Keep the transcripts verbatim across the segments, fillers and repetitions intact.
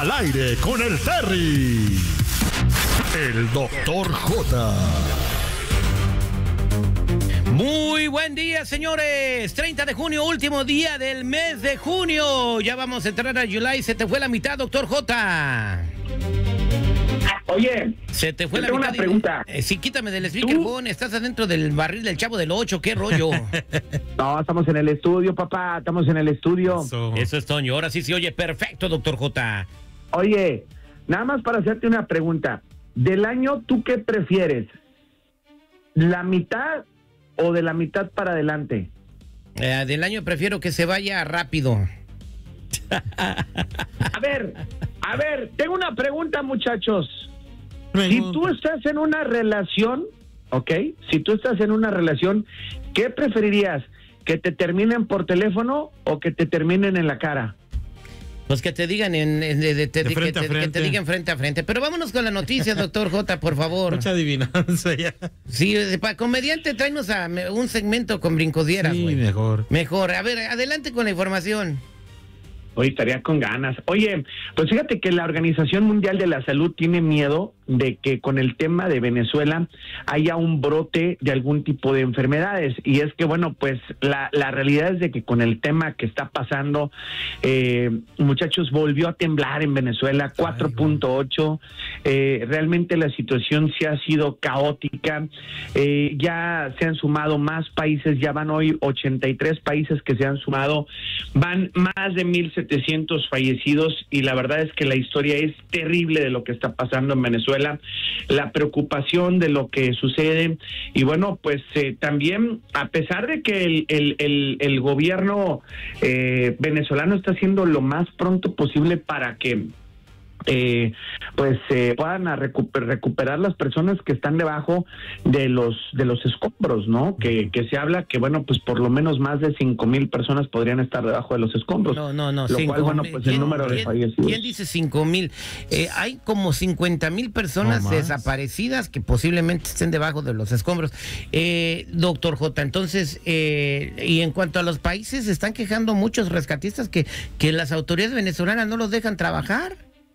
Al aire con el Terry. El doctor J. Muy buen día, señores. treinta de junio, último día del mes de junio. Ya vamos a entrar a July. Se te fue la mitad, doctor J. Oye, se te fue la tengo mitad. una pregunta. Eh, sí, quítame del speakerphone. Estás adentro del barril del Chavo del Ocho. ¿Qué rollo? No, estamos en el estudio, papá. Estamos en el estudio. Eso, Eso es, Toño. Ahora sí se oye perfecto, doctor J. Oye, nada más para hacerte una pregunta. Del año, ¿tú qué prefieres? ¿La mitad o de la mitad para adelante? Eh, del año prefiero que se vaya rápido. A ver, a ver, tengo una pregunta, muchachos. Si tú estás en una relación, ¿ok? Si tú estás en una relación, ¿qué preferirías? ¿Que te terminen por teléfono o que te terminen en la cara? Pues que te digan en, en de, de, te, de frente que, te, a frente. que te digan frente a frente. Pero vámonos con la noticia, doctor J, por favor. Mucha adivinanza ya. Sí, para comediante, tráenos a un segmento con brincodieras, Sí, güey. mejor. Mejor. A ver, adelante con la información. Hoy estaría con ganas. Oye, pues fíjate que la Organización Mundial de la Salud tiene miedo de que con el tema de Venezuela haya un brote de algún tipo de enfermedades. Y es que, bueno, pues la, la realidad es de que con el tema que está pasando, eh, muchachos, volvió a temblar en Venezuela, cuatro punto ocho. Eh, realmente la situación sí ha sido caótica. Eh, ya se han sumado más países, ya van hoy ochenta y tres países que se han sumado. Van más de mil setecientos fallecidos y la verdad es que la historia es terrible de lo que está pasando en Venezuela. La preocupación de lo que sucede y bueno, pues eh, también a pesar de que el, el, el, el gobierno eh, venezolano está haciendo lo más pronto posible para que Eh, pues eh, puedan a recuper, recuperar las personas que están debajo de los de los escombros, ¿no? Que, que se habla que, bueno, pues por lo menos más de cinco mil personas podrían estar debajo de los escombros. No, no, no. Lo cual, bueno, pues el número de fallecidos. ¿Quién dice cinco mil? Eh, hay como cincuenta mil personas no desaparecidas que posiblemente estén debajo de los escombros. Eh, doctor J, entonces, eh, y en cuanto a los países, se están quejando muchos rescatistas que, que las autoridades venezolanas no los dejan trabajar.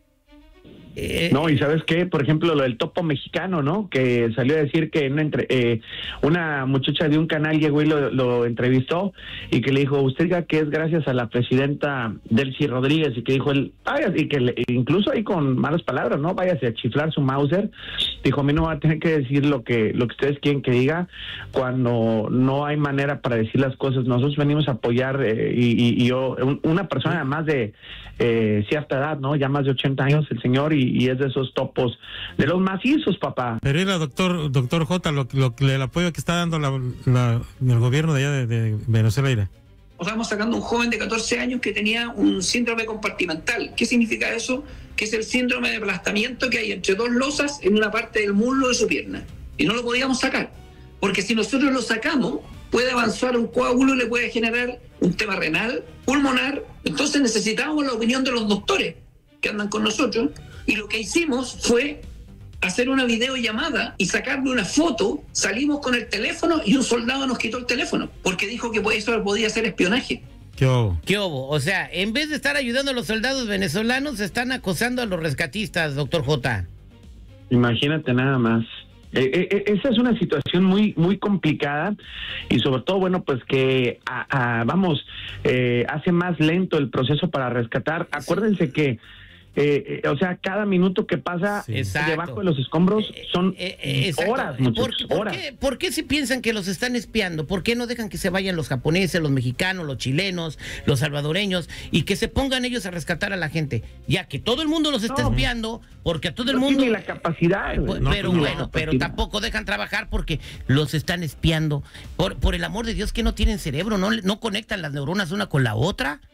Eh, no, y ¿sabes qué? Por ejemplo, lo del topo mexicano, ¿no? Que salió a decir que una, entre, eh, una muchacha de un canal llegó y lo, lo entrevistó y que le dijo, usted diga que es gracias a la presidenta Delcy Rodríguez, y que dijo él, vaya, y que le, incluso ahí con malas palabras, ¿no? Váyase a chiflar su Mauser. Dijo, a mí no va a tener que decir lo que, lo que ustedes quieren que diga cuando no hay manera para decir las cosas. Nosotros venimos a apoyar eh, y, y, y yo, un, una persona más de eh, cierta edad, ¿no? Ya más de ochenta años el señor y y es de esos topos, de los macizos, papá. Pero era doctor doctor J, lo, lo, el apoyo que está dando la, la, el gobierno de allá de, de Venezuela. Irá. Estamos sacando un joven de catorce años que tenía un síndrome compartimental. ¿Qué significa eso? Que es el síndrome de aplastamiento que hay entre dos losas en una parte del muslo de su pierna. Y no lo podíamos sacar, porque si nosotros lo sacamos, puede avanzar un coágulo y le puede generar un tema renal, pulmonar. Entonces necesitamos la opinión de los doctores que andan con nosotros. Y lo que hicimos fue hacer una videollamada y sacarle una foto. Salimos con el teléfono y un soldado nos quitó el teléfono porque dijo que eso podía ser espionaje. ¿Qué hubo? ¿Qué hubo? O sea, en vez de estar ayudando a los soldados venezolanos, están acosando a los rescatistas, doctor J. Imagínate nada más. Eh, eh, esa es una situación muy muy complicada y sobre todo, bueno, pues que a, a, vamos, eh, hace más lento el proceso para rescatar. Acuérdense que Eh, eh, o sea, cada minuto que pasa sí. debajo de los escombros son eh, eh, horas, muchachos, ¿Por, por horas. Qué, ¿Por qué si piensan que los están espiando? ¿Por qué no dejan que se vayan los japoneses, los mexicanos, los chilenos, los salvadoreños y que se pongan ellos a rescatar a la gente? Ya que todo el mundo los está no, espiando, porque a todo el no mundo... tiene la capacidad. Pues, no pero bueno, la pero tampoco dejan trabajar porque los están espiando. Por, por el amor de Dios, que no tienen cerebro, no, no conectan las neuronas una con la otra.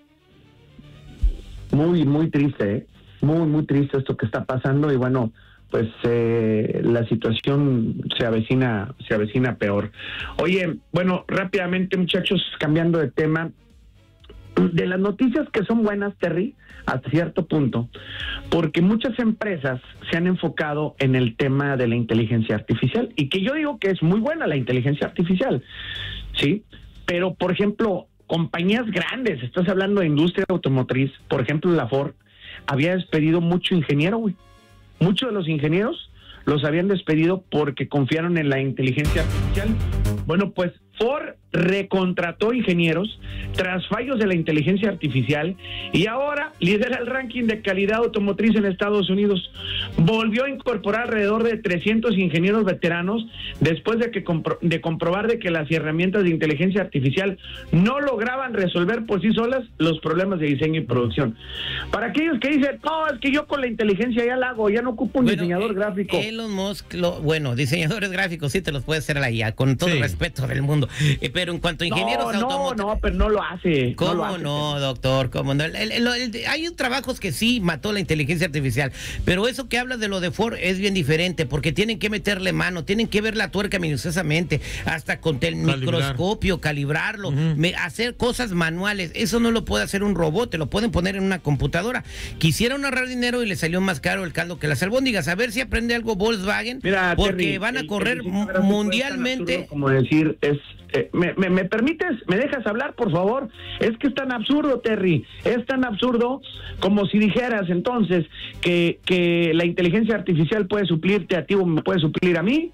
Muy, muy triste, ¿eh? Muy, muy triste esto que está pasando y bueno, pues eh, la situación se avecina, se avecina peor. Oye, bueno, rápidamente, muchachos, cambiando de tema, de las noticias que son buenas, Terry, hasta cierto punto, porque muchas empresas se han enfocado en el tema de la inteligencia artificial y que yo digo que es muy buena la inteligencia artificial, ¿sí? Pero, por ejemplo, compañías grandes, estás hablando de industria automotriz, por ejemplo, la Ford, había despedido mucho ingeniero, güey. Muchos de los ingenieros los habían despedido porque confiaron en la inteligencia artificial. Bueno, pues Ford recontrató ingenieros tras fallos de la inteligencia artificial y ahora lidera el ranking de calidad automotriz en Estados Unidos. Volvió a incorporar alrededor de trescientos ingenieros veteranos después de que compro- de comprobar de que las herramientas de inteligencia artificial no lograban resolver por sí solas los problemas de diseño y producción. Para aquellos que dicen, no, es que yo con la inteligencia ya la hago, ya no ocupo un bueno, diseñador eh, gráfico. Elon Musk, lo, bueno, diseñadores gráficos sí te los puede hacer a la I A, con todo sí. el respeto del mundo. Eh, pero en cuanto a ingenieros no, automóviles... No, no, pero no lo hace. ¿Cómo no, lo hace, no, pero... doctor? ¿Cómo no? El, el, el, el, hay trabajos que sí mató la inteligencia artificial, pero eso que habla de lo de Ford es bien diferente, porque tienen que meterle mano, tienen que ver la tuerca minuciosamente, hasta con el Calibrar. microscopio, calibrarlo, uh-huh. me, hacer cosas manuales. Eso no lo puede hacer un robot, te lo pueden poner en una computadora. Quisieron ahorrar dinero y le salió más caro el caldo que las albóndigas. A ver si aprende algo Volkswagen, Mira, porque Terry, van a correr el, el mundialmente. Como decir, es Eh, me, me, ¿Me permites? ¿Me dejas hablar, por favor? Es que es tan absurdo, Terry. Es tan absurdo como si dijeras entonces que, que la inteligencia artificial puede suplirte a ti o me puede suplir a mí.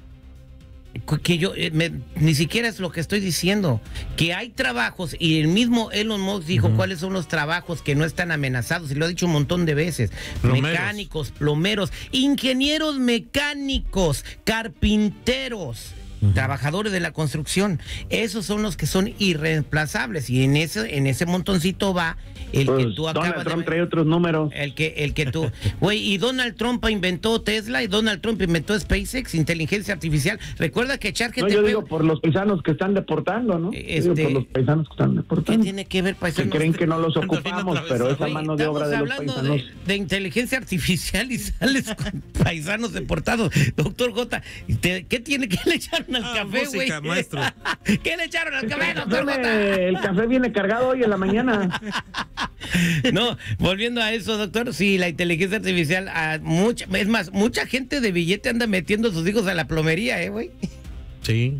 Que yo eh, me, ni siquiera es lo que estoy diciendo, que hay trabajos y el mismo Elon Musk dijo uh-huh. cuáles son los trabajos que no están amenazados y lo ha dicho un montón de veces. Plomeros. Mecánicos, plomeros, ingenieros mecánicos, carpinteros. Uh-huh. Trabajadores de la construcción, esos son los que son irreemplazables y en ese en ese montoncito va el pues que tú acabas Donald Trump de trae otros números. El que el que tú, güey, y Donald Trump inventó Tesla y Donald Trump inventó SpaceX, inteligencia artificial. Recuerda que ChatGPT... No, yo digo por los paisanos que están deportando, ¿no? Este, digo por los paisanos que están deportando. ¿Qué tiene que ver paisanos? Que creen que no los ocupamos, pero esa wey, mano de obra de los paisanos. Estamos hablando de, de inteligencia artificial y sales con paisanos deportados. Doctor J, ¿qué tiene que le echaron al ah, café, güey? Maestro. ¿Qué le echaron al café, doctor J? El café viene cargado hoy en la mañana. No, volviendo a eso, doctor, sí, la inteligencia artificial, a mucha, es más, mucha gente de billete anda metiendo a sus hijos a la plomería, ¿eh, güey? Sí.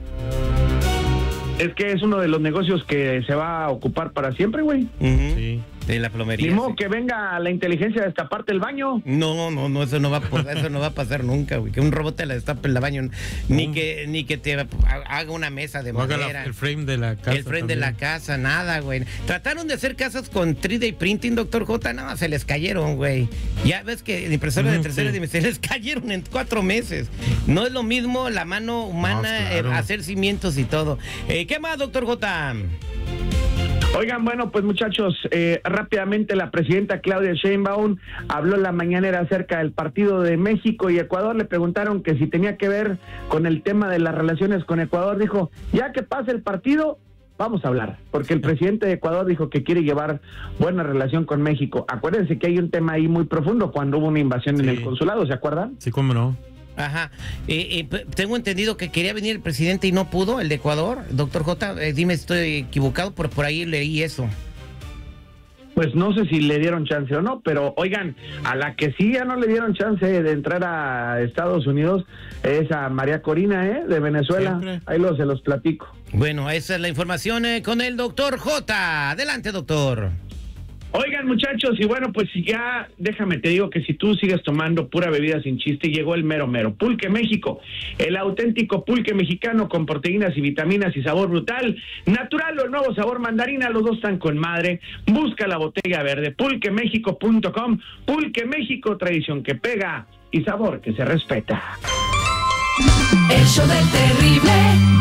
Es que es uno de los negocios que se va a ocupar para siempre, güey. Uh-huh. Sí. De la plomería. Ni modo sí. que venga la inteligencia a destaparte el baño. No, no, no, eso no va a, eso no va a pasar nunca, güey. Que un robot te la destape el baño, ni que ni que te haga una mesa de o madera. Haga la, el frame de la casa. El frame también. de la casa, nada, güey. Trataron de hacer casas con tres D printing, doctor J, no, se les cayeron, güey. Ya ves que impresoras mm, de tercera sí. dimensión les cayeron en cuatro meses. No es lo mismo la mano humana, no, claro. eh, hacer cimientos y todo. Eh, ¿Qué más, doctor J? Oigan, bueno, pues muchachos, eh, rápidamente la presidenta Claudia Sheinbaum habló en la mañanera acerca del partido de México y Ecuador. Le preguntaron que si tenía que ver con el tema de las relaciones con Ecuador. Dijo, ya que pase el partido, vamos a hablar, porque el presidente de Ecuador dijo que quiere llevar buena relación con México. Acuérdense que hay un tema ahí muy profundo cuando hubo una invasión sí. en el consulado, ¿se acuerdan? Sí, cómo no. Ajá, eh, eh, tengo entendido que quería venir el presidente y no pudo, el de Ecuador. Doctor J, eh, dime si estoy equivocado, por, por ahí leí eso. Pues no sé si le dieron chance o no, pero oigan, a la que sí ya no le dieron chance de entrar a Estados Unidos es a María Corina, ¿eh? De Venezuela. Siempre. Ahí lo, se los platico. Bueno, esa es la información eh, con el doctor J. Adelante, doctor. Oigan, muchachos, y bueno, pues ya déjame te digo que si tú sigues tomando pura bebida sin chiste, llegó el mero mero Pulque México, el auténtico pulque mexicano con proteínas y vitaminas y sabor brutal, natural o el nuevo sabor mandarina, los dos están con madre. Busca la botella verde, pulque méxico punto com. Pulque México, tradición que pega y sabor que se respeta. El show del terrible.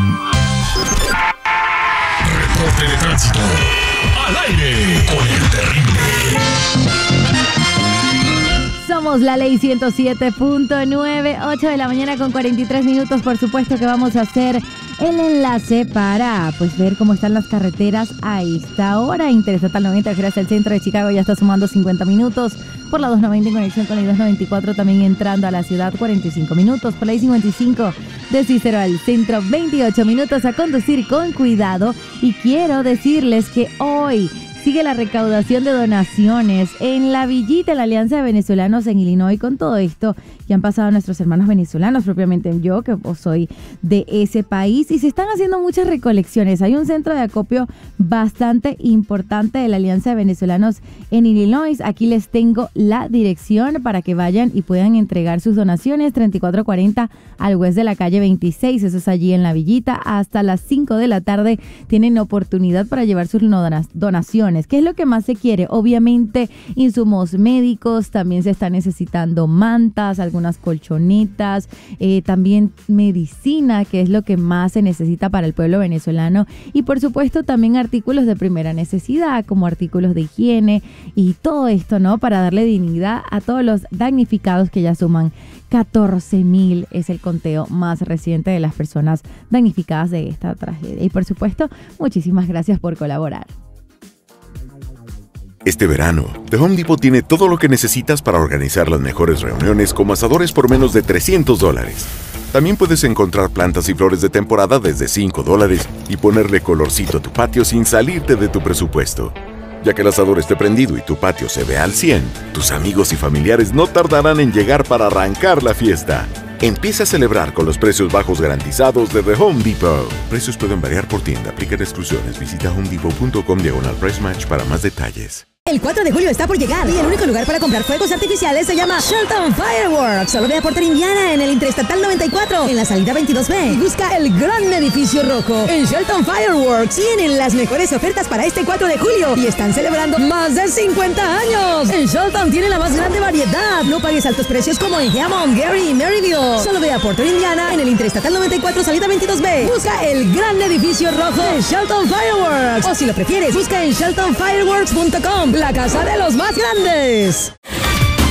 Reporte de tránsito. Al aire con el terrible. Somos la ley ciento siete punto nueve, ocho de la mañana con cuarenta y tres minutos. Por supuesto que vamos a hacer el enlace para pues ver cómo están las carreteras a esta hora. Interestatal noventa, gracias al centro de Chicago, ya está sumando cincuenta minutos. Por la doscientos noventa en conexión con la I doscientos noventa y cuatro, también entrando a la ciudad, cuarenta y cinco minutos. Por la I cincuenta y cinco de Cícero al centro, veintiocho minutos a conducir con cuidado. Y quiero decirles que hoy sigue la recaudación de donaciones en La Villita, en la Alianza de Venezolanos en Illinois. Con todo esto que han pasado nuestros hermanos venezolanos, propiamente yo, que soy de ese país, y se están haciendo muchas recolecciones. Hay un centro de acopio bastante importante de la Alianza de Venezolanos en Illinois. Aquí les tengo la dirección para que vayan y puedan entregar sus donaciones. treinta y cuatro cuarenta al West de la calle veintiséis, eso es allí en La Villita. Hasta las cinco de la tarde tienen oportunidad para llevar sus donaciones. ¿Qué es lo que más se quiere? Obviamente insumos médicos, también se está necesitando mantas, algunas colchonetas, eh, también medicina, que es lo que más se necesita para el pueblo venezolano, y por supuesto también artículos de primera necesidad, como artículos de higiene y todo esto, ¿no? Para darle dignidad a todos los damnificados, que ya suman catorce mil, es el conteo más reciente de las personas damnificadas de esta tragedia. Y por supuesto, muchísimas gracias por colaborar. Este verano, The Home Depot tiene todo lo que necesitas para organizar las mejores reuniones, como asadores por menos de trescientos dólares. También puedes encontrar plantas y flores de temporada desde cinco dólares y ponerle colorcito a tu patio sin salirte de tu presupuesto. Ya que el asador esté prendido y tu patio se vea al cien, tus amigos y familiares no tardarán en llegar para arrancar la fiesta. Empieza a celebrar con los precios bajos garantizados de The Home Depot. Precios pueden variar por tienda, aplican exclusiones. Visita homedepot punto com diagonal price match para más detalles. El cuatro de julio está por llegar y el único lugar para comprar fuegos artificiales se llama Shelton Fireworks. Solo ve a Porter, Indiana, en el Interestatal noventa y cuatro, en la salida veintidós B. Y busca el gran edificio rojo. En Shelton Fireworks tienen las mejores ofertas para este cuatro de julio y están celebrando más de cincuenta años. En Shelton tienen la más grande variedad. No pagues altos precios como en Hammond, Gary y Maryville. Solo ve a Porter, Indiana, en el Interestatal noventa y cuatro, salida veintidós B. Busca el gran edificio rojo en Shelton Fireworks. O si lo prefieres, busca en shelton fireworks punto com. La casa de los más grandes.